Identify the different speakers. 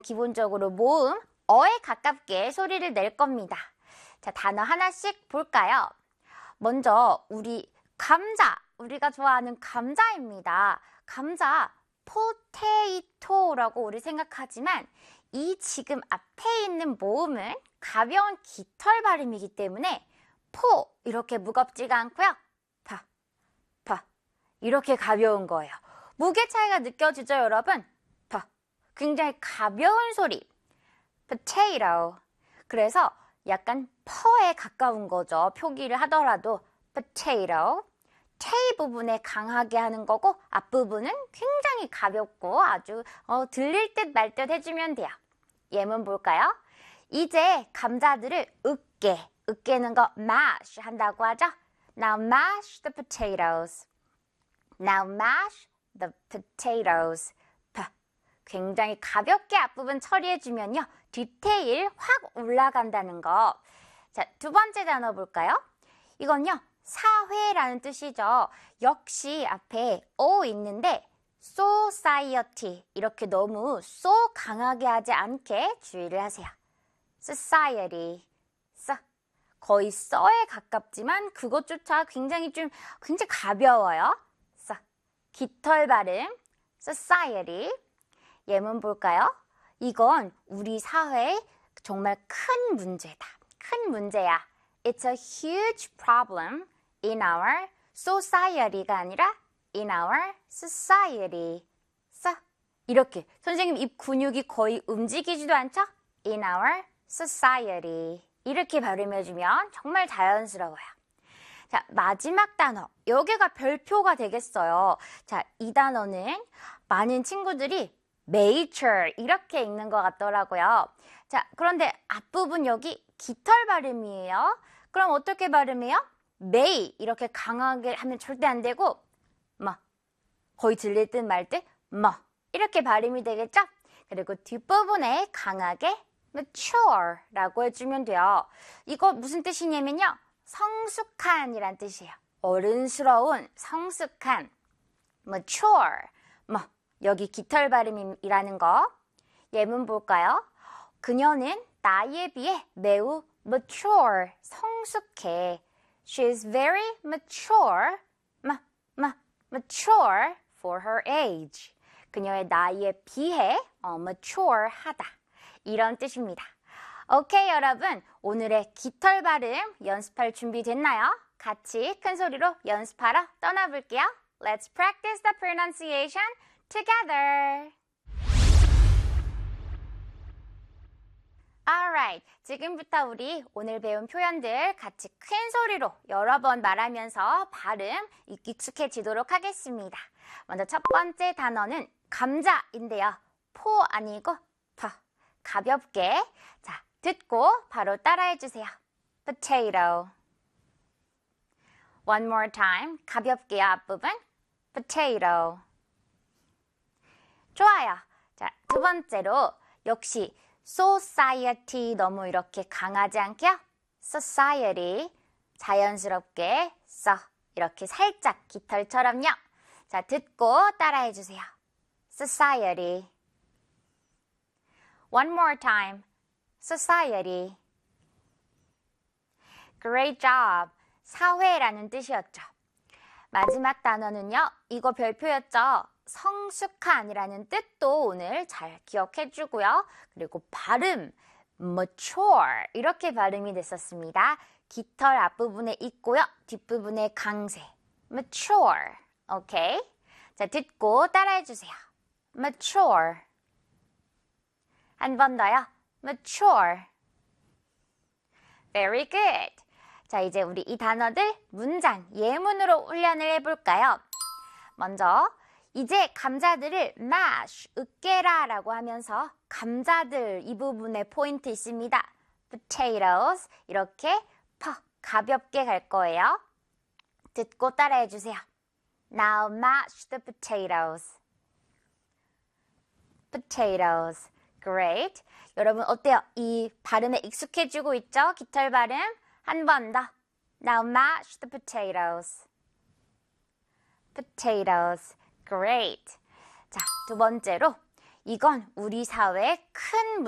Speaker 1: 기본적으로 모음, 어에 가깝게 소리를 낼 겁니다. 자, 단어 하나씩 볼까요? 먼저 우리 감자, 우리가 좋아하는 감자입니다. 감자, 포테이토라고 우리 생각하지만 이 지금 앞에 있는 모음은 가벼운 깃털 발음이기 때문에 포 이렇게 무겁지가 않고요. 파 이렇게 가벼운 거예요. 무게 차이가 느껴지죠, 여러분? 파 굉장히 가벼운 소리. potato. 그래서 약간 퍼에 가까운 거죠. 표기를 하더라도 potato. 테이 부분에 강하게 하는 거고 앞부분은 굉장히 가볍고 아주 들릴 듯 말 듯 해주면 돼요. 예문 볼까요? 이제 감자들을 으깨는 거 mash 한다고 하죠. Now mash the potatoes. Now mash the potatoes. 굉장히 가볍게 앞부분 처리해주면요. 디테일 확 올라간다는 거. 자, 두 번째 단어 볼까요? 이건요. 사회라는 뜻이죠. 역시 앞에 O 있는데 society 이렇게 너무 so 강하게 하지 않게 주의를 하세요. society. 거의 써에 가깝지만 그것조차 굉장히 가벼워요. 깃털 발음. society. 예문 볼까요? 이건 우리 사회의 정말 큰 문제다. 큰 문제야. It's a huge problem in our society가 아니라 in our society. 이렇게 선생님 입 근육이 거의 움직이지도 않죠? In our society. 이렇게 발음해주면 정말 자연스러워요. 자, 마지막 단어. 여기가 별표가 되겠어요. 자, 이 단어는 많은 친구들이 nature 이렇게 읽는 것 같더라고요. 자, 그런데 앞부분 여기 깃털 발음이에요. 그럼 어떻게 발음해요? may 이렇게 강하게 하면 절대 안 되고 거의 들릴 듯 말 듯 이렇게 발음이 되겠죠? 그리고 뒷부분에 강하게 mature라고 해주면 돼요. 이거 무슨 뜻이냐면요. 성숙한이란 뜻이에요. 어른스러운, 성숙한, mature. 여기 깃털 발음이라는 거. 예문 볼까요? 그녀는 나이에 비해 매우 mature, 성숙해. She is very mature, mature for her age. 그녀의 나이에 비해 mature하다. 이런 뜻입니다. 오케이, 여러분. 오늘의 깃털 발음 연습할 준비 됐나요? 같이 큰 소리로 연습하러 떠나볼게요. Let's practice the pronunciation together. Alright, 지금부터 우리 오늘 배운 표현들 같이 큰 소리로 여러 번 말하면서 발음 익숙해지도록 하겠습니다. 먼저 첫 번째 단어는 감자인데요. 포 아니고 파. 가볍게. 자, 듣고 바로 따라해주세요. Potato. One more time. 가볍게요, 앞부분. Potato. 좋아요. 자, 두 번째로 역시 society 너무 이렇게 강하지 않게요. society. 자연스럽게 이렇게 살짝 깃털처럼요. 자, 듣고 따라해주세요. society. One more time. society. Great job. 사회라는 뜻이었죠. 마지막 단어는요. 이거 별표였죠. 성숙한이라는 뜻도 오늘 잘 기억해주고요. 그리고 발음, mature 이렇게 발음이 됐었습니다. 깃털 앞부분에 있고요. 뒷부분에 강세, mature. 오케이? 자, 듣고 따라해주세요. mature. 한 번 더요. mature. Very good. 자, 이제 우리 이 단어들 문장, 예문으로 훈련을 해볼까요? 먼저 이제 감자들을 mash, 으깨라 라고 하면서 감자들 이 부분에 포인트 있습니다. potatoes 이렇게 가볍게 갈 거예요. 듣고 따라해주세요. Now mash the potatoes. Potatoes. Great. 여러분 어때요? 이 발음에 익숙해지고 있죠? 깃털 발음. 한 번 더. Now mash the potatoes. Potatoes. Great. 자, 두 번째로 이건 우리 사회의 큰